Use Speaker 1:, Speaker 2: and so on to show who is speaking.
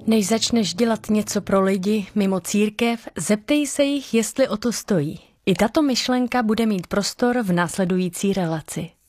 Speaker 1: Než začneš dělat něco pro lidi mimo církev, zeptej se jich, jestli o to stojí. I tato myšlenka bude mít prostor v následující relaci.